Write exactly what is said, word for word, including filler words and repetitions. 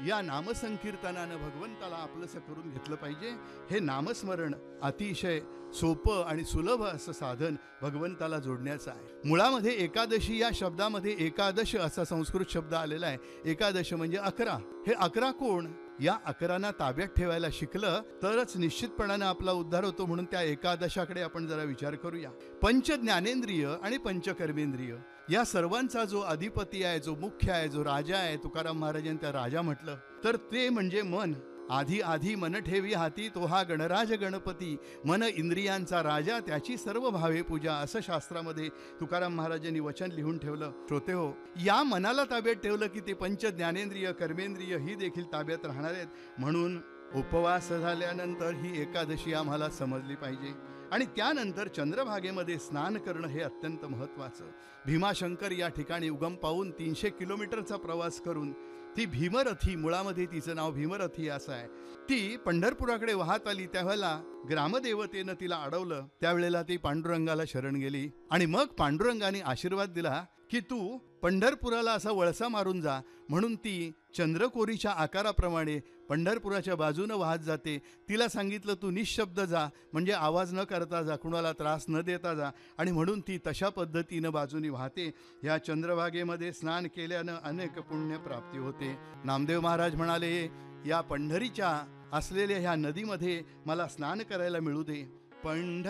या नामसंकीर्तनानं भगवंताला आपलंसं करून घेतलं पाहिजे. हे नामस्मरण अतिशय सोपं आणि सुलभ असं साधन भगवंताला जोडण्याचं आहे. मुळामध्ये एकादशी या शब्दामध्ये एकादश असा संस्कृत शब्द आलेला आहे. एकादश म्हणजे अकरा. हे अकरा कोण? या अकरांना ताब्यात ठेवायला शिकलं तरच निश्चितपणानं आपला उद्धार होतो. म्हणून त्या एकादशाकडे आपण जरा विचार करूया. पंच ज्ञानेंद्रिय आणि पंचकर्मेंद्रिय या सर्वांचा जो अधिपती आहे, जो मुख्य आहे, जो राजा आहे, तुकाराम महाराजांनी त्या राजा म्हटलं तर ते म्हणजे मन. आधी आधी मन ठेवी हाती, तो हा गणराज गणपती. मन इंद्रियांचा राजा, त्याची सर्व भावे पूजा, असं शास्त्रामध्ये तुकाराम महाराजांनी वचन लिहून ठेवलं. श्रोते हो, या मनाला ताब्यात ठेवलं की ते पंच ज्ञानेंद्रिय कर्मेंद्रिय ही देखील ताब्यात राहणार आहेत. म्हणून उपवास झाल्यानंतर ही एकादशी आम्हाला समजली पाहिजे. आणि त्यानंतर चंद्रभागेमध्ये स्नान करणं हे अत्यंत महत्त्वाचं. भीमाशंकर या ठिकाणी उगम पाहून तीनशे किलोमीटरचा प्रवास करून ती भीमरथी, मुळामध्ये तिचं नाव भीमरथी असं आहे, ती पंढरपुराकडे वाहत आली. त्यावेळेला ग्रामदेवतेनं तिला अडवलं. त्यावेळेला ती पांडुरंगाला शरण गेली आणि मग पांडुरंगाने आशीर्वाद दिला की तू पंढरपुराला असा वळसा मारून जा. म्हणून ती चंद्रकोरीच्या आकाराप्रमाणे पंढरपुराच्या बाजूनं वाहत जाते. तिला सांगितलं तू निशब्द जा, म्हणजे आवाज न करता जा, कुणाला त्रास न देता जा. आणि म्हणून ती तशा पद्धतीनं बाजूनी वाहते. या चंद्रभागेमध्ये स्नान केल्यानं अनेक पुण्य प्राप्ती होते. नामदेव महाराज म्हणाले, या पंढरीच्या असलेल्या ह्या नदीमध्ये मला स्नान करायला मिळू दे. पंढ